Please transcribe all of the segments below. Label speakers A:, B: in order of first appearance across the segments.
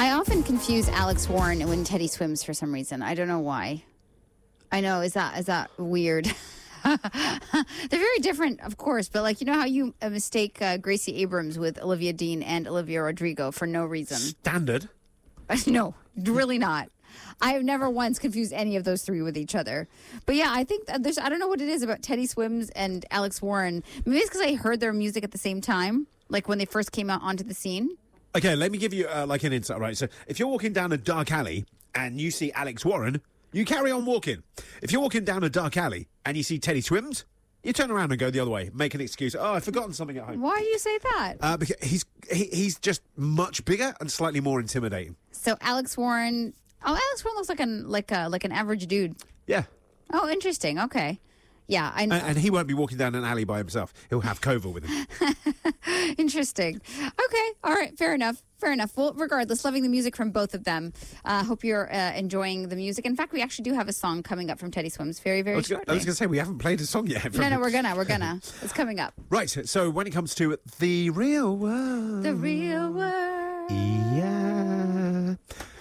A: I often confuse Alex Warren when Teddy swims for some reason. I don't know why. I know, is that weird? They're very different, of course, but like, you know how you mistake Gracie Abrams with Olivia Dean and Olivia Rodrigo for no reason?
B: Standard.
A: No, really not. I have never once confused any of those three with each other. But yeah, I think there's, I don't know what it is about Teddy Swims and Alex Warren. Maybe it's because I heard their music at the same time, like when they first came out onto the scene.
B: Okay, let me give you like an insight, right? So if you're walking down a dark alley and you see Alex Warren, you carry on walking. If you're walking down a dark alley and you see Teddy Swims, you turn around and go the other way. Make an excuse. Oh, I've forgotten something at home.
A: Why do you say that?
B: Because he's just much bigger and slightly more intimidating.
A: So Alex Warren... Oh, Alex Warren looks like an average dude.
B: Yeah.
A: Oh, interesting. Okay. Yeah, I know.
B: And he won't be walking down an alley by himself. He'll have Kova with him.
A: Interesting. Okay. All right. Fair enough. Well, regardless, loving the music from both of them. Hope you're enjoying the music. In fact, we actually do have a song coming up from Teddy Swims very, very shortly.
B: I was going to say, we haven't played a song yet.
A: No, we're gonna. It's coming up.
B: Right. So when it comes to the real world.
A: The real world.
B: Yeah.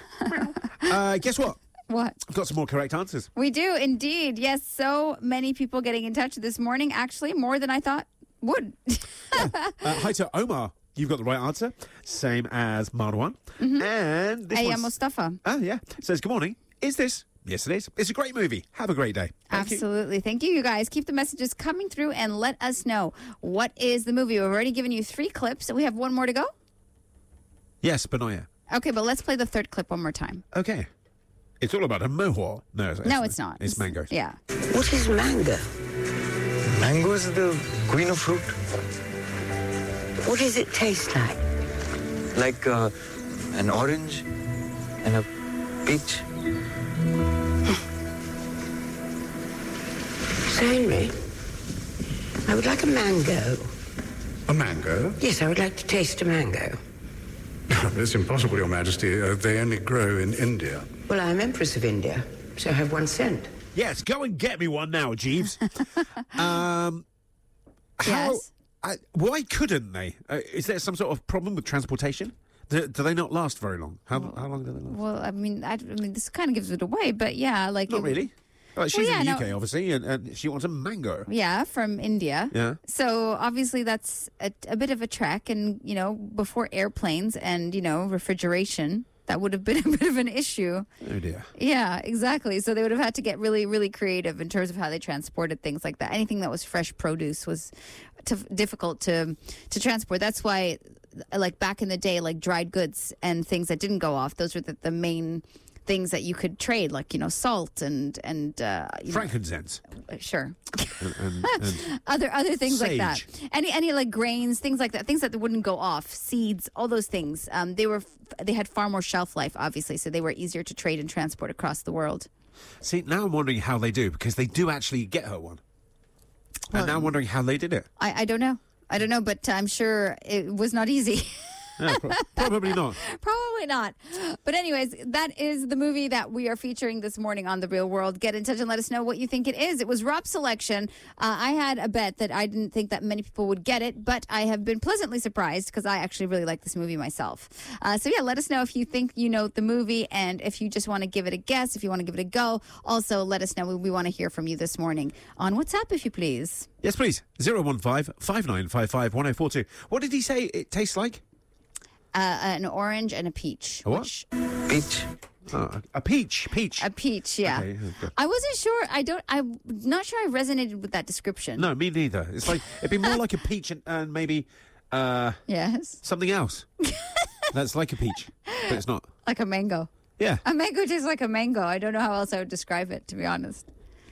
B: Guess what?
A: What?
B: I've got some more correct answers.
A: We do indeed. Yes, so many people getting in touch this morning. Actually, more than I thought would.
B: Hi to Omar. You've got the right answer. Same as Marwan. Mm-hmm. And this one's...
A: Mustafa.
B: Yeah. Says, good morning. Is this... Yes, it is. It's a great movie. Have a great day.
A: Absolutely. Thank you, you guys. Keep the messages coming through and let us know. What is the movie? We've already given you 3 clips. We have one more to go?
B: Yes, but not yet.
A: Okay, but let's play the 3rd clip one more time.
B: Okay. It's all about a mohawk. No, it's
A: not.
B: It's mangoes.
A: Yeah.
C: What is mango?
D: Mango is the queen of fruit.
C: What does it taste like?
D: Like an orange and a peach.
C: Sir Henry, I would like a mango.
E: A mango?
C: Yes, I would like to taste a mango.
E: It's impossible, Your Majesty. They only grow in India.
C: Well, I'm Empress of India, so I have one sent.
B: Yes, go and get me one now, Jeeves.
A: Yes.
B: Why couldn't they? Is there some sort of problem with transportation? Do they not last very long? How long do they last?
A: Well, I mean, this kind of gives it away, but yeah, like...
B: Not really. She's
A: well,
B: in the UK, obviously, and she wants a mango.
A: Yeah, from India.
B: Yeah.
A: So obviously that's a bit of a trek, and before airplanes and refrigeration, that would have been a bit of an issue.
B: Oh dear.
A: Yeah, exactly. So they would have had to get really, really creative in terms of how they transported things like that. Anything that was fresh produce was difficult to transport. That's why, like back in the day, like dried goods and things that didn't go off, those were the main things that you could trade, like salt and
B: frankincense.
A: Sure.
B: And
A: other things
B: sage.
A: like that. Any like grains, things like that, things that wouldn't go off, seeds, all those things. They had far more shelf life, obviously, so they were easier to trade and transport across the world.
B: See, now I'm wondering how they do, because they do actually get her one. And now I'm wondering how they did it.
A: I don't know, but I'm sure it was not easy.
B: Yeah, probably not.
A: Probably not. But anyways, that is the movie that we are featuring this morning on The Real World. Get in touch and let us know what you think it is. It was Rob's selection. I had a bet that I didn't think that many people would get it, but I have been pleasantly surprised because I actually really like this movie myself. So yeah, let us know if you think you know the movie and if you just want to give it a guess, if you want to give it a go. Also, let us know. We want to hear from you this morning on WhatsApp, if you please.
B: Yes, please. 015-5955-1042. What did he say it tastes like?
A: An orange and a peach.
B: A what?
D: Peach.
B: Oh, a peach.
A: A peach, yeah.
B: Okay, okay.
A: I wasn't sure. I'm not sure I resonated with that description.
B: No, me neither. It's like, it'd be more like a peach and maybe
A: yes,
B: something else. That's like a peach, but it's not.
A: Like a mango.
B: Yeah.
A: A mango tastes like a mango. I don't know how else I would describe it, to be honest.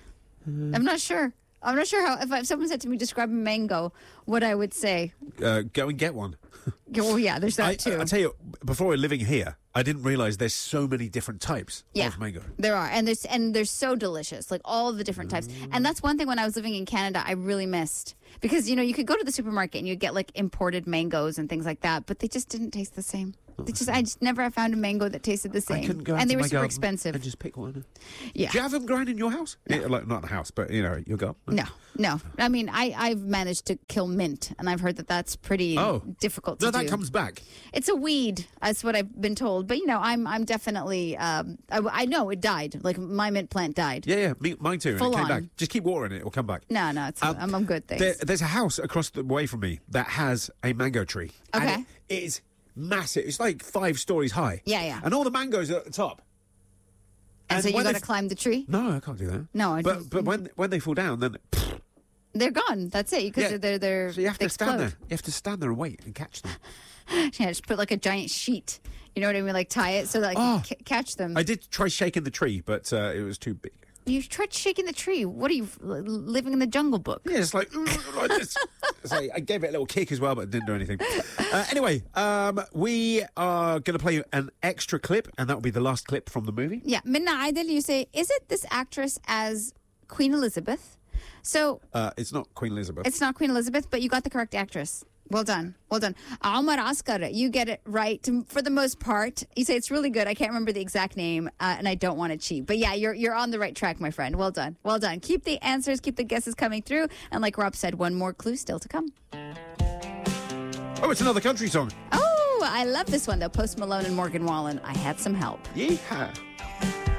A: I'm not sure. I'm not sure how, if someone said to me, describe a mango, what I would say.
B: Go and get one.
A: Well, yeah, there's that too.
B: I tell you, before we're living here, I didn't realize there's so many different types of mango.
A: There are, and they're so delicious, like all the different types. And that's one thing when I was living in Canada, I really missed. Because, you could go to the supermarket and you'd get like imported mangoes and things like that, but they just didn't taste the same. I just never found a mango that tasted the same.
B: I couldn't go out
A: and they
B: to
A: were
B: my
A: super
B: garden
A: expensive.
B: and just pick one.
A: Yeah.
B: Do you have them grown in your house?
A: No.
B: Yeah, like, not the house, but, your garden.
A: No. I mean, I've managed to kill mint, and I've heard that that's pretty difficult to do.
B: No, that comes back.
A: It's a weed. That's what I've been told. old, but I'm definitely. I know it died. Like my mint plant died.
B: Yeah, mine too.
A: Full
B: and it came
A: on.
B: back. Just keep watering it; it'll come back.
A: No, it's, I'm good. Thanks.
B: There's a house across the way from me that has a mango tree.
A: Okay.
B: And it is massive. It's like 5 stories high.
A: Yeah.
B: And all the mangoes are at the top.
A: and so you
B: when
A: got to
B: they-
A: climb the tree.
B: No, I can't do that.
A: No, I
B: but when they fall down, then
A: They're gone. That's it. Because they're
B: so you have
A: they
B: to stand
A: explode.
B: there. You have to stand there and wait and catch them.
A: Yeah, just put like a giant sheet. You know what I mean? Like tie it so that catch them.
B: I did try shaking the tree, but it was too big.
A: You tried shaking the tree. What are you living in the Jungle Book?
B: Yeah, it's like this. It's like, I gave it a little kick as well, but it didn't do anything. Anyway, we are going to play an extra clip, and that will be the last clip from the movie.
A: Yeah, Minna Idol, you say, is it this actress as Queen Elizabeth? So
B: It's not Queen Elizabeth.
A: it's not Queen Elizabeth, but you got the correct actress. Well done. Well done. Omar Asghar, you get it right for the most part. You say it's really good. I can't remember the exact name, and I don't want to cheat. But yeah, you're on the right track, my friend. Well done. Well done. Keep the answers, keep the guesses coming through. And like Rob said, one more clue still to come.
B: Oh, it's another country song.
A: Oh, I love this one, though. Post Malone and Morgan Wallen. I had some help.
B: Yeehaw.